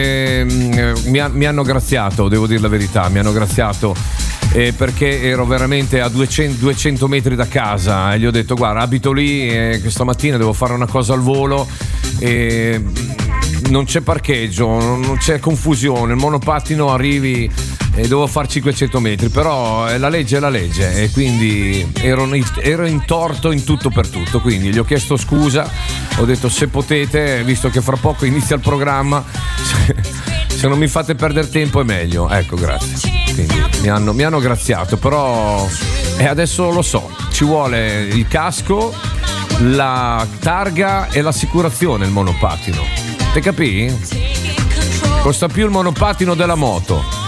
mi hanno graziato, devo dire la verità, mi hanno graziato perché ero veramente a 200 metri da casa e gli ho detto guarda, abito lì e questa mattina devo fare una cosa al volo e non c'è parcheggio, non c'è confusione, il monopattino arrivi e devo fare 500 metri, però la legge è la legge e quindi ero in torto in tutto per tutto, quindi gli ho chiesto scusa, ho detto se potete, visto che fra poco inizia il programma, se non mi fate perdere tempo è meglio, ecco, grazie. Quindi mi hanno graziato, però adesso lo so, ci vuole il casco, la targa e l'assicurazione il monopattino, te capì? Costa più il monopattino della moto.